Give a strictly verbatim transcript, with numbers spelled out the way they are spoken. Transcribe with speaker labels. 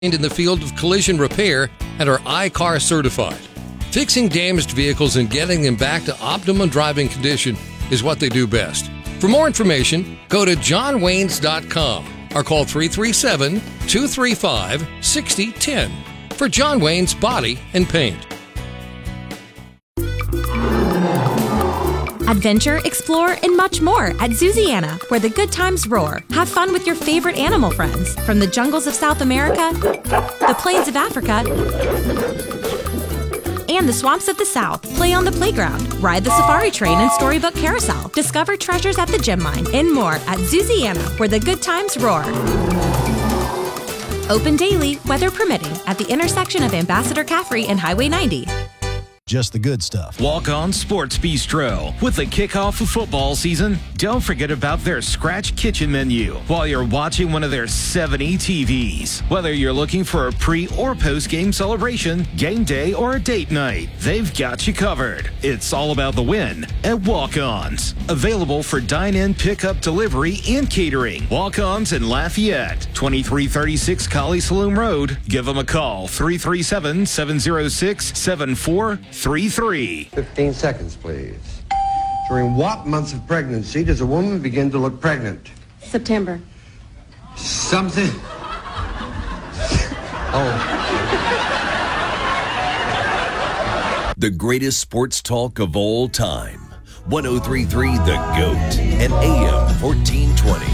Speaker 1: in the field of collision repair and are I C A R certified. Fixing damaged vehicles and getting them back to optimum driving condition is what they do best. For more information, go to john waynes dot com or call three three seven, two three five, six zero one zero for John Wayne's Body and Paint.
Speaker 2: Adventure, explore, and much more at Zooziana, where the good times roar. Have fun with your favorite animal friends, from the jungles of South America, the plains of Africa, and the swamps of the South. Play on the playground, ride the safari train and storybook carousel, discover treasures at the gem mine, and more at Zooziana, where the good times roar. Open daily, weather permitting, at the intersection of Ambassador Caffrey and Highway ninety.
Speaker 3: Just the good stuff.
Speaker 4: Walk On Sports Bistro. With the kickoff of football season, don't forget about their Scratch Kitchen menu while you're watching one of their seventy T Vs. Whether you're looking for a pre or post-game celebration, game day, or a date night, they've got you covered. It's all about the win at Walk-Ons. Available for dine-in, pickup, delivery, and catering. Walk-Ons in Lafayette, twenty-three thirty-six Collie Saloon Road. Give them a call, three three seven, seven zero six, seven four three three.
Speaker 5: fifteen seconds, please. During what months of pregnancy does a woman begin to look pregnant?
Speaker 6: September.
Speaker 5: Something. Oh.
Speaker 7: The greatest sports talk of all time. one oh three point three The GOAT and A M fourteen twenty.